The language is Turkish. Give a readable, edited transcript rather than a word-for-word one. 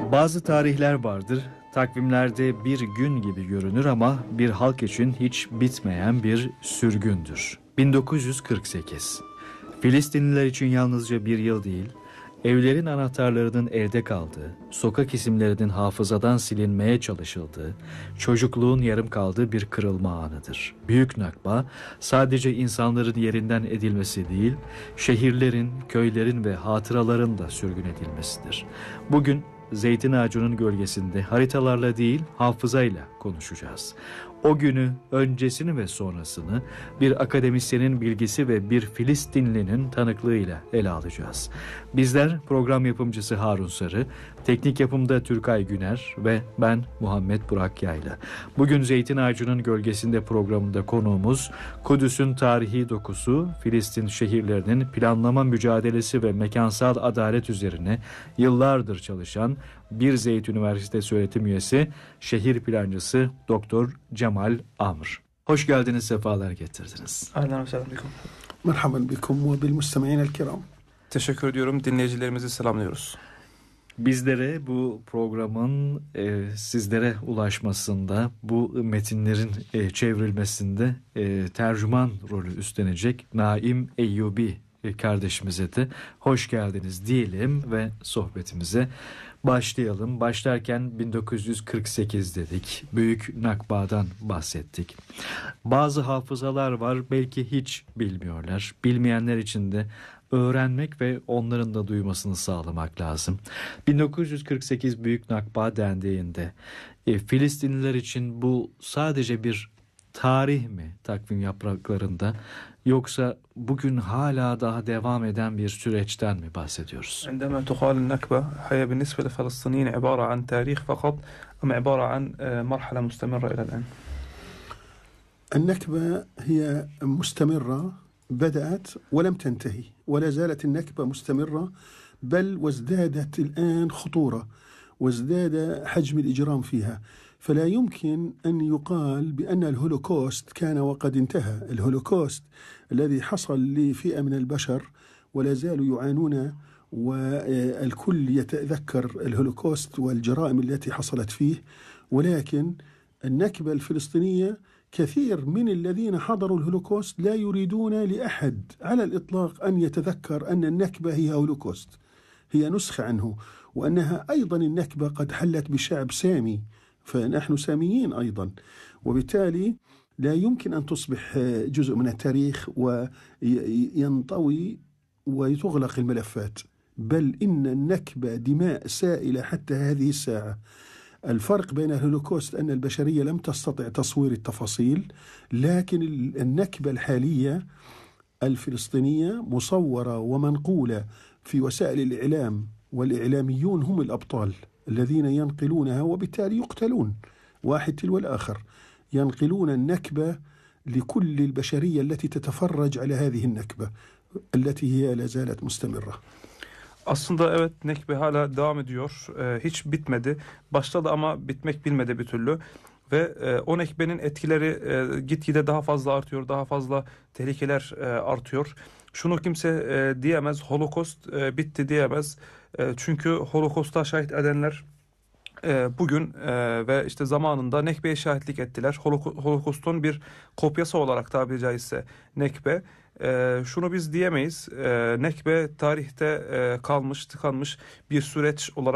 Bazı tarihler vardır, takvimlerde bir gün gibi görünür ama bir halk için hiç bitmeyen bir sürgündür. 1948. Filistinliler için yalnızca bir yıl değil, evlerin anahtarlarının elde kaldığı, sokak isimlerinin hafızadan silinmeye çalışıldığı, çocukluğun yarım kaldığı bir kırılma anıdır. Büyük Nakba sadece insanların yerinden edilmesi değil, şehirlerin, köylerin ve hatıraların da sürgün edilmesidir. Bugün zeytin ağacının gölgesinde haritalarla değil hafızayla konuşacağız. O günü, öncesini ve sonrasını bir akademisyenin bilgisi ve bir Filistinlinin tanıklığıyla ele alacağız. Bizler program yapımcısı Harun Sarı, teknik yapımda Türkay Güner ve ben Muhammed Burak Yayla. Bugün Zeytin Ağacı'nın Gölgesinde programında konuğumuz Kudüs'ün tarihi dokusu, Filistin şehirlerinin planlama mücadelesi ve mekansal adalet üzerine yıllardır çalışan Bir Zeyt Üniversitesi öğretim üyesi, şehir plancısı Doktor Cemal Amr. Hoş geldiniz, sefalar getirdiniz. Ahlan ve sehlen bikum. Merhaben bikum ve bil müstemi'inel kiram. Teşekkür ediyorum. Dinleyicilerimizi selamlıyoruz. Bizlere bu programın sizlere ulaşmasında, bu metinlerin çevrilmesinde tercüman rolü üstlenecek Naim Eyyubi kardeşimize de hoş geldiniz diyelim ve sohbetimize başlayalım. Başlarken 1948 dedik. Büyük Nakba'dan bahsettik. Bazı hafızalar var, belki hiç bilmiyorlar. Bilmeyenler için de öğrenmek ve onların da duymasını sağlamak lazım. 1948 Büyük Nakba dendiğinde Filistinliler için bu sadece bir tarih mi takvim yapraklarında, yoksa bugün hala daha devam eden bir süreçten mi bahsediyoruz? عندما تقال النكبة هي بالنسبة للفلسطينيين عبارة عن تاريخ فقط أم عبارة عن مرحلة مستمرة إلى الآن؟ النكبة هي مستمرة، بدأت ولم تنتهي، ولا زالت النكبة مستمرة، بل وازدادت الآن خطورة وازداد حجم الإجرام فيها. فلا يمكن أن يقال بأن الهولوكوست كان وقد انتهى. الهولوكوست الذي حصل لفئة من البشر ولا زالوا يعانون، والكل يتذكر الهولوكوست والجرائم التي حصلت فيه، ولكن النكبة الفلسطينية كثير من الذين حضروا الهولوكوست لا يريدون لأحد على الإطلاق أن يتذكر أن النكبة هي هولوكوست، هي نسخة عنه، وأنها أيضا النكبة قد حلت بشعب سامي، فنحن ساميين أيضا، وبالتالي لا يمكن أن تصبح جزء من التاريخ وينطوي وتغلق الملفات، بل إن النكبة دماء سائلة حتى هذه الساعة. الفرق بين الهولوكوست أن البشرية لم تستطع تصوير التفاصيل، لكن النكبة الحالية الفلسطينية مصورة ومنقولة في وسائل الإعلام، والإعلاميون هم الأبطال الذين ينقلونها، وبالتالي يقتلون واحد تلو الآخر. ينقلون النكبة لكل البشرية التي تتفرج على هذه النكبة التي هي لا زالت مستمرة. Aslında evet, Nekbe hala devam ediyor. Hiç bitmedi. Başladı ama bitmek bilmedi bir türlü. Ve o Nekbe'nin etkileri gitgide daha fazla artıyor. Daha fazla tehlikeler artıyor. Şunu kimse diyemez. Holocaust bitti diyemez. Çünkü Holocaust'a şahit edenler bugün ve işte zamanında Nekbe'ye şahitlik ettiler. Holocaust'un bir kopyası olarak tabiri caizse Nekbe. Şunu biz diyemeyiz. Nekbe tarihte kalmış, tıkanmış bir süreç olarak